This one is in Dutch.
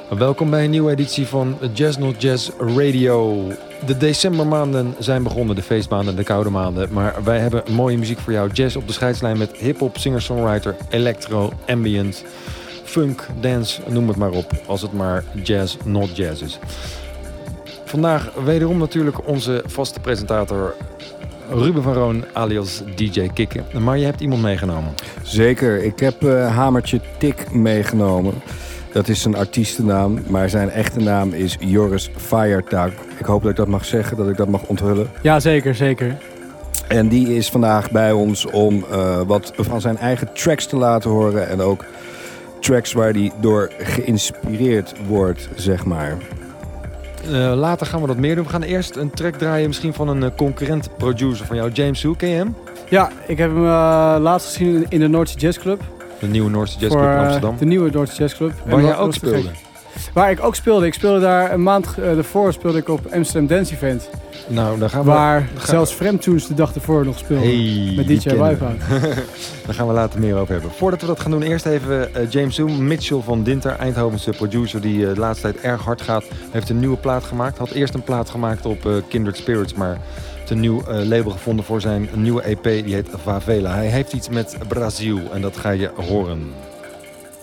Welkom bij een nieuwe editie van Jazz Not Jazz Radio. De decembermaanden zijn begonnen, de feestmaanden, de koude maanden. Maar wij hebben mooie muziek voor jou. Jazz op de scheidslijn met hip-hop, singer-songwriter, electro, ambient, funk, dance, noem het maar op. Als het maar jazz, not jazz is. Vandaag wederom natuurlijk onze vaste presentator Ruben van Roon alias DJ Kikke. Maar je hebt iemand meegenomen. Zeker, ik heb Hamertje Tik meegenomen. Dat is zijn artiestennaam, maar zijn echte naam is Joris Feiertag. Ik hoop dat ik dat mag zeggen, dat ik dat mag onthullen. Ja, zeker, zeker. En die is vandaag bij ons om wat van zijn eigen tracks te laten horen. En ook tracks waar hij door geïnspireerd wordt, zeg maar. Later gaan we dat meer doen. We gaan eerst een track draaien misschien van een concurrent producer van jou, James Hu. Ken je hem? Ja, ik heb hem laatst gezien in de Noordse Jazz Club. De nieuwe Noordse Jazz Club in Amsterdam. De nieuwe Noordse Jazz Club. Waar jij ook speelde? Waar ik ook speelde. Ik speelde daar een maand ervoor speelde ik op Amsterdam Dance Event. Nou, daar gaan we... Waar zelfs Fremtunes de dag ervoor nog speelde. Hey, met DJ Wipeout. Daar gaan we later meer over hebben. Voordat we dat gaan doen, eerst even James Hu. Mitchell van Dinter, Eindhovense producer die de laatste tijd erg hard gaat. Heeft een nieuwe plaat gemaakt. Had eerst een plaat gemaakt op Kindred Spirits, maar heeft een nieuw label gevonden voor zijn nieuwe EP. Die heet Favela. Hij heeft iets met Brazil en dat ga je horen.